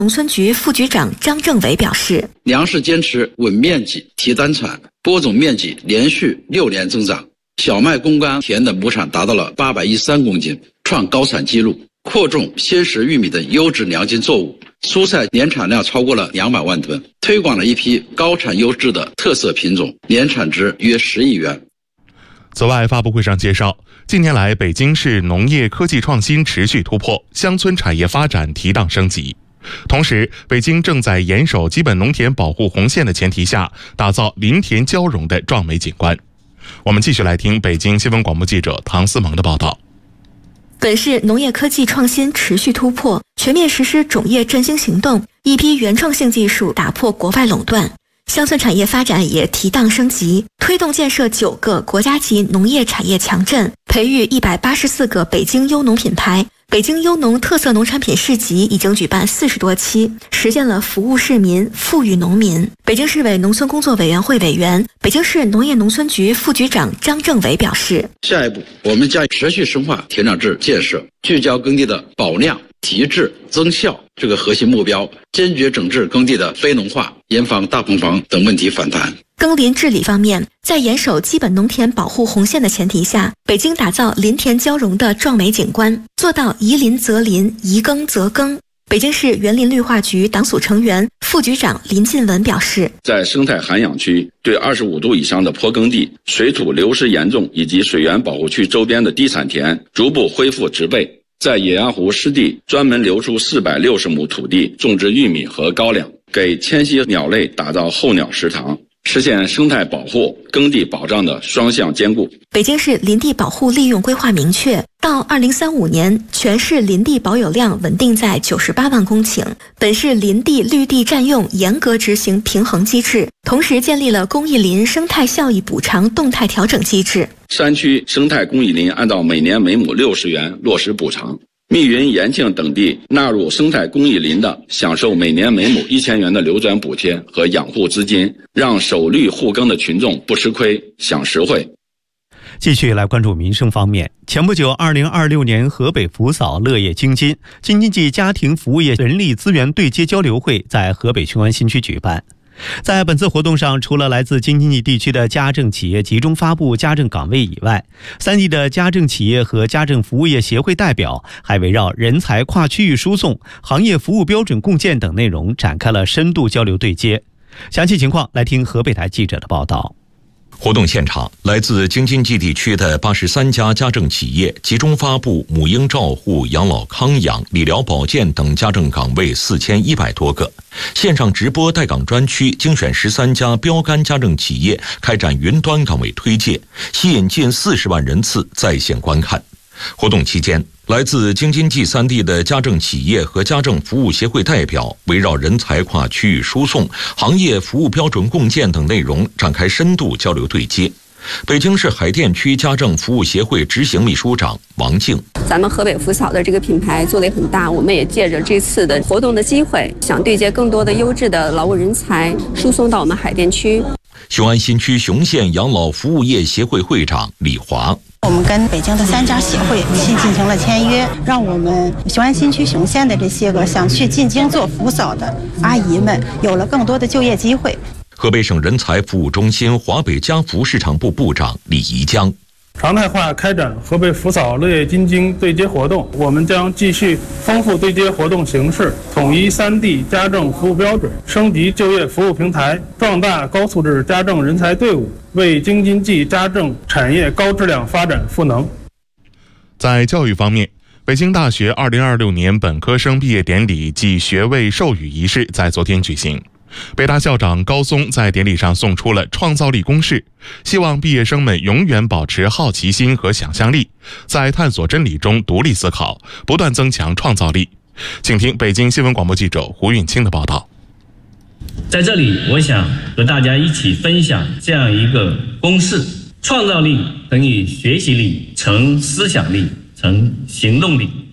农村局副局长张政伟表示， 粮食坚持稳面积、提单产，播种面积连续6年增长，小麦公甘田的亩产达到了813公斤，创高产纪录。扩种鲜食玉米等优质粮金作物，蔬菜年产量超过了200万吨，推广了一批高产优质的特色品种，年产值约10亿元。 此外，发布会上介绍，近年来北京市农业科技创新持续突破，乡村产业发展提档升级。同时，北京正在严守基本农田保护红线的前提下，打造林田交融的壮美景观。我们继续来听北京新闻广播记者唐思萌的报道。 本市农业科技创新持续突破，全面实施种业振兴行动，一批原创性技术打破国外垄断。乡村产业发展也提档升级，推动建设9个国家级农业产业强镇，培育184个北京优农品牌。北京优农特色农产品市集已经举办40多期，实现了服务市民、富裕农民。北京市委农村工作委员会委员、北京市农业农村局副局长张政伟表示， 下一步我们将持续深化田长制建设，聚焦耕地的保量、提质、增效这个核心目标，坚决整治耕地的非农化，严防大棚房等问题反弹。 耕林治理方面，在严守基本农田保护红线的前提下，北京打造林田交融的壮美景观，做到宜林则林，宜耕则耕。北京市园林绿化局党组成员、副局长林进文表示， 在生态涵养区对25度以上的坡耕地、水土流失严重以及水源保护区周边的低产田逐步恢复植被，在野鸭湖湿地专门留出460亩土地种植玉米和高粱，给迁徙鸟类打造候鸟食堂，实现生态保护、耕地保障的双向兼顾。 北京市林地保护利用规划明确，到2035年，全市林地保有量稳定在98万公顷。本市林地绿地占用严格执行平衡机制，同时建立了公益林生态效益补偿动态调整机制。 山区生态公益林按照每年每亩60元落实补偿。密云、延庆等地纳入生态公益林的，享受每年每亩1000元的流转补贴和养护资金，让守绿护耕的群众不吃亏，享实惠。 继续来关注民生方面。前不久，2026年河北福嫂乐业京津京津冀家庭服务业人力资源对接交流会在河北雄安新区举办。在本次活动上，除了来自京津冀地区的家政企业集中发布家政岗位以外，3地的家政企业和家政服务业协会代表还围绕人才跨区域输送、行业服务标准共建等内容展开了深度交流对接。详细情况来听河北台记者的报道。 活动现场，来自京津冀地区的83家家政企业集中发布母婴照护、养老康养、理疗保健等家政岗位4100多个。线上直播带岗专区精选13家标杆家政企业开展云端岗位推介，吸引近40万人次在线观看。活动期间，来自京津冀3地的家政企业和家政服务协会代表围绕人才跨区域输送、行业服务标准共建等内容展开深度交流对接。北京市海淀区家政服务协会执行秘书长王静， 咱们河北福嫂的这个品牌做得也很大，我们也借着这次的活动的机会，想对接更多的优质的劳务人才输送到我们海淀区。 雄安新区雄县养老服务业协会会长李华， 我们跟北京的3家协会进行了签约，让我们雄安新区雄县的这些个想去进京做福嫂的阿姨们有了更多的就业机会。 河北省人才服务中心华北家福市场部部长李宜江， 常态化开展河北福嫂乐业京津对接活动，我们将继续丰富对接活动形式，统一3地家政服务标准，升级就业服务平台，壮大高素质家政人才队伍，为京津冀家政产业高质量发展赋能。 在教育方面，北京大学2026年本科生毕业典礼暨学位授予仪式在昨天举行。北大校长高松在典礼上送出了创造力公式，希望毕业生们永远保持好奇心和想象力，在探索真理中独立思考，不断增强创造力。请听北京新闻广播记者胡运清的报道。 在这里，我想和大家一起分享这样一个公式：创造力等于学习力乘思想力乘行动力。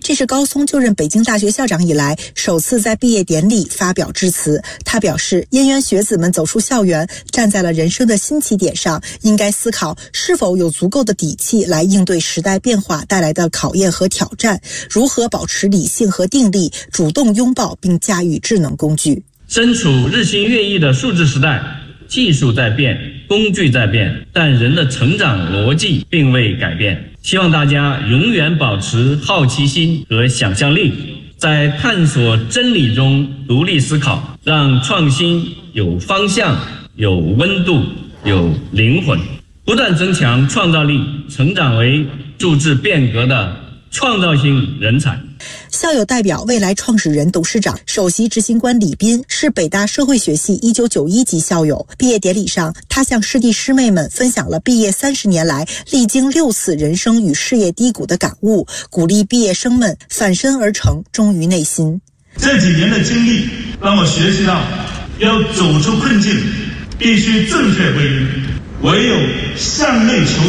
这是高松就任北京大学校长以来首次在毕业典礼发表致辞。他表示，燕园学子们走出校园，站在了人生的新起点上，应该思考是否有足够的底气来应对时代变化带来的考验和挑战，如何保持理性和定力，主动拥抱并驾驭智能工具。 身处日新月异的数字时代，技术在变，工具在变，但人的成长逻辑并未改变。希望大家永远保持好奇心和想象力，在探索真理中独立思考，让创新有方向、有温度、有灵魂，不断增强创造力，成长为数字变革的创造性人才。 校友代表未来创始人、董事长、首席执行官李斌是北大社会学系1991级校友。毕业典礼上，他向师弟师妹们分享了毕业30年来历经6次人生与事业低谷的感悟，鼓励毕业生们反身而成，忠于内心。 这几年的经历让我学习到，要走出困境，必须正确归因，唯有向内求